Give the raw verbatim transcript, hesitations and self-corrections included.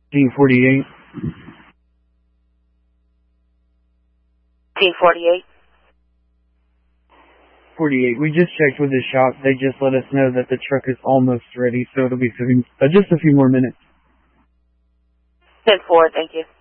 Team forty-eight. Team forty-eight. forty-eight. We just checked with the shop. They just let us know that the truck is almost ready, so it'll be uh, just a few more minutes. ten four, thank you.